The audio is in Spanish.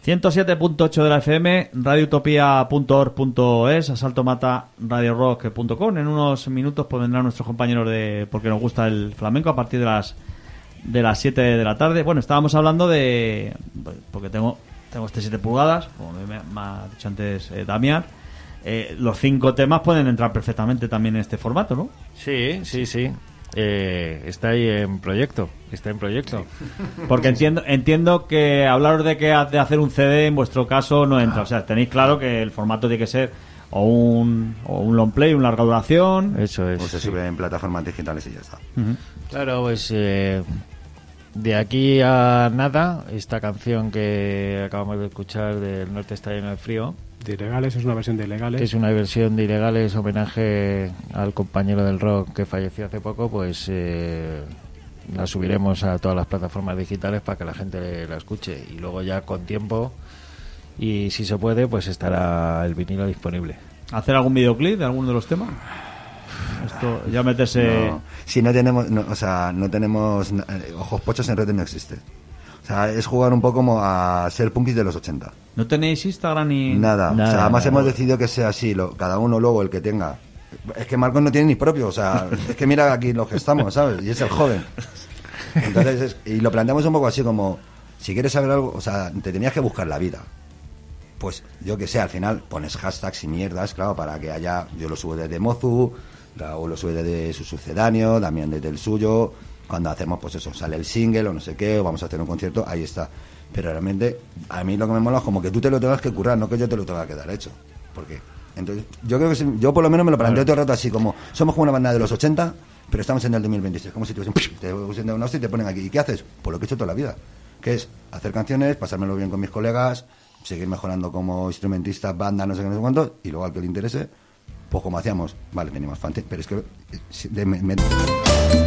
107.8 de la FM, radioutopía.org.es, asaltomata.radiorock.com. En unos minutos pues vendrán nuestros compañeros de Porque nos gusta el flamenco a partir de las 7 de la tarde. Bueno, estábamos hablando de... porque tengo este 7 pulgadas, como me ha dicho antes Damián. Los 5 temas pueden entrar perfectamente también en este formato, ¿no? Sí. Está ahí en proyecto. Porque entiendo que hablaros de hacer un CD en vuestro caso no entra. O sea, tenéis claro que el formato tiene que ser o un long play, una larga duración. Eso es. O se sube en plataformas digitales y ya está. Uh-huh. Claro, pues de aquí a nada, esta canción que acabamos de escuchar del Norte está lleno de frío. De Ilegales, es una versión de Ilegales. Que es una versión de Ilegales, homenaje al compañero del rock que falleció hace poco, pues la subiremos a todas las plataformas digitales para que la gente la escuche. Y luego ya con tiempo, y si se puede, pues estará el vinilo disponible. ¿Hacer algún videoclip de alguno de los temas? Esto ya meterse... No, si no tenemos, no tenemos ojos pochos en redes no existe. O sea, es jugar un poco como a ser punkis de los 80. ¿No tenéis Instagram ni...? Nada. O sea, además hemos decidido que sea así, cada uno luego el que tenga. Es que Marcos no tiene ni propio, o sea, es que mira aquí los que estamos, ¿sabes? Y es el joven. Entonces, y lo planteamos un poco así como, si quieres saber algo, o sea, te tenías que buscar la vida. Pues, yo que sé, al final pones hashtags y mierdas, claro, para que haya... Yo lo subo desde Mozu, Raúl lo sube desde su sucedáneo, Damián desde el suyo... Cuando hacemos, pues eso, sale el single o no sé qué, o vamos a hacer un concierto, ahí está. Pero realmente, a mí lo que me mola es como que tú te lo tengas que currar, no que yo te lo tenga que dar hecho. Porque, entonces, yo creo que yo por lo menos me lo planteo todo el rato así, como, somos como una banda de los 80, pero estamos en el 2026, como si te hubiesen dado una hostia y te ponen aquí. ¿Y qué haces? Pues lo que he hecho toda la vida, que es hacer canciones, pasármelo bien con mis colegas, seguir mejorando como instrumentistas, banda, no sé qué, no sé cuánto, y luego al que le interese, pues como hacíamos, vale, teníamos fans, pero es que...